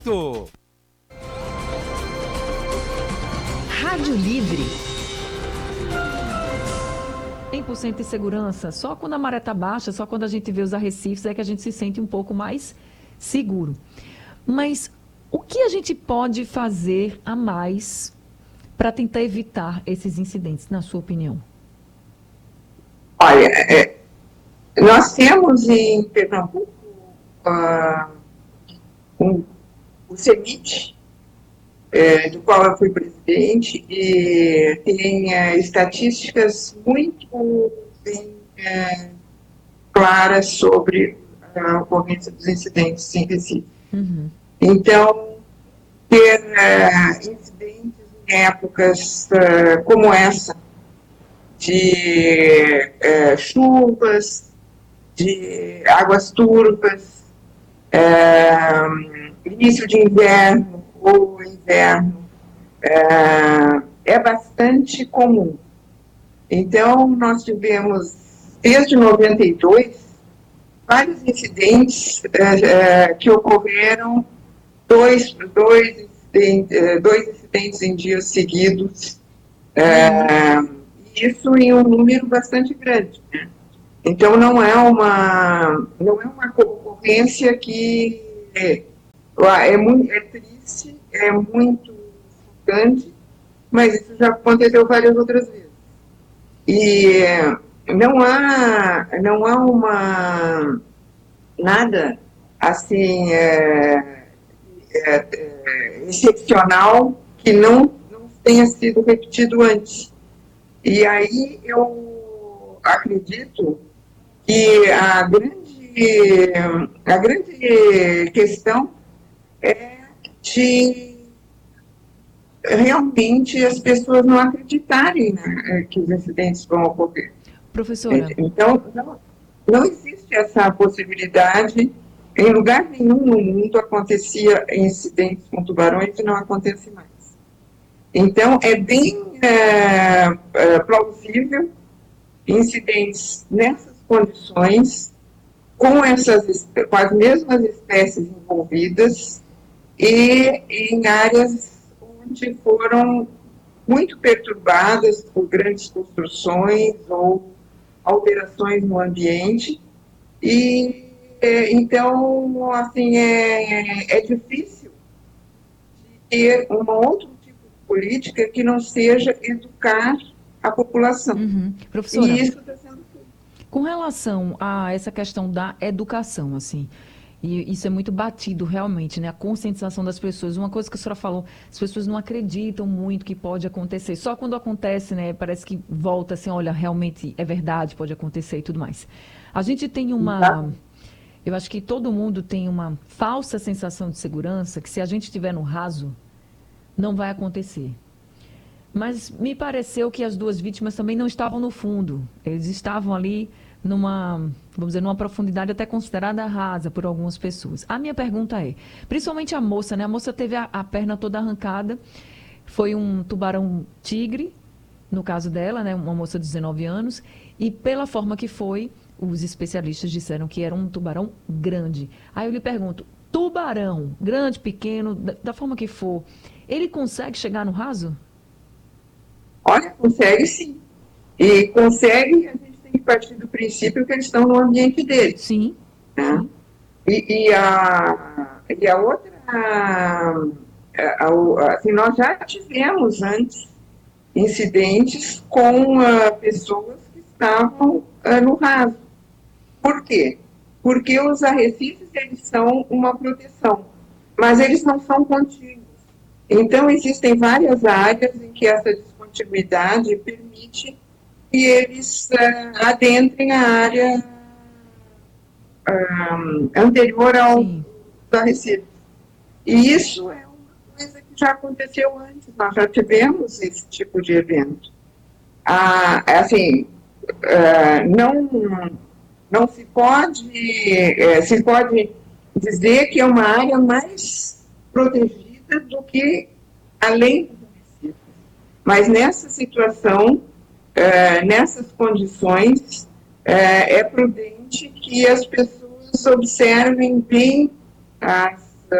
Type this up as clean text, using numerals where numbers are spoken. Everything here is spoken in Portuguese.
Rádio Livre. 100% de segurança. Só quando a maré está baixa, só quando a gente vê os arrecifes é que a gente se sente um pouco mais seguro. Mas o que a gente pode fazer a mais para tentar evitar esses incidentes, na sua opinião? Olha, nós temos em Pernambuco o CEMIT, do qual eu fui presidente, e tem estatísticas muito bem claras sobre a ocorrência dos incidentes em Recife. Então, ter incidentes em épocas como essa, de chuvas, de águas turvas, início de inverno ou inverno, é bastante comum. Então, nós tivemos, desde 92, vários incidentes que ocorreram, dois incidentes em dias seguidos, isso em um número bastante grande, né? Então, não é uma ocorrência que é triste, é muito chocante, mas isso já aconteceu várias outras vezes. E não há nada assim excepcional que não tenha sido repetido antes. E aí eu acredito que a grande questão é de realmente as pessoas não acreditarem, né, que os incidentes vão ocorrer. Professora. Então, não existe essa possibilidade. Em lugar nenhum no mundo acontecia incidentes com tubarões e não acontece mais. Então, é bem plausível incidentes nessas condições, com as mesmas espécies envolvidas e em áreas onde foram muito perturbadas por grandes construções ou alterações no ambiente. E, então, assim, é difícil ter um outro tipo de política que não seja educar a população. Professora, e isso está sendo feito. Com relação a essa questão da educação, assim, e isso é muito batido realmente, né? A conscientização das pessoas. Uma coisa que a senhora falou, as pessoas não acreditam muito que pode acontecer. Só quando acontece, né? Parece que volta assim, olha, realmente é verdade, pode acontecer e tudo mais. A gente tem eu acho que todo mundo tem uma falsa sensação de segurança que se a gente estiver no raso, não vai acontecer. Mas me pareceu que as duas vítimas também não estavam no fundo. Eles estavam ali vamos dizer, numa profundidade até considerada rasa por algumas pessoas. A minha pergunta é, principalmente a moça, né? A moça teve a perna toda arrancada, foi um tubarão tigre, no caso dela, né? Uma moça de 19 anos, e pela forma que foi, os especialistas disseram que era um tubarão grande. Aí eu lhe pergunto, tubarão, grande, pequeno, da forma que for, ele consegue chegar no raso? Olha, consegue sim. E consegue, a gente tem que partir do princípio que eles estão no ambiente deles. Sim. Né? Sim. E a outra, assim, nós já tivemos antes incidentes com pessoas que estavam no raso. Por quê? Porque os arrecifes, eles são uma proteção, mas eles não são contínuos. Então, existem várias áreas em que essa descontinuidade permite que eles adentrem a área anterior ao arrecife. E isso é uma coisa que já aconteceu antes, nós já tivemos esse tipo de evento. Assim, não se pode dizer que é uma área mais protegida do que além do município. Mas nessa situação, nessas condições, é prudente que as pessoas observem bem as